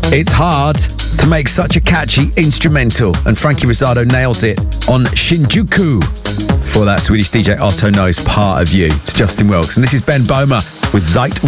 It's hard to make such a catchy instrumental, and Frankie Rosado nails it on Shinjuku. For that, Swedish DJ Otto knows Part of You. It's Justin Wilkes, and this is Ben Böhmer with Zeit